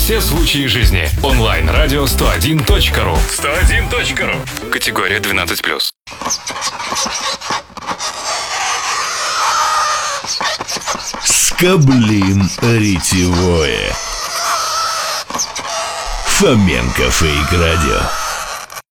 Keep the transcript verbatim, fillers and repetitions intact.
все случаи жизни. Онлайн-радио сто один точка ру. сто один точка ру. Категория двенадцать плюс. Скоблин ретевое. Фоменко Фейк Радио.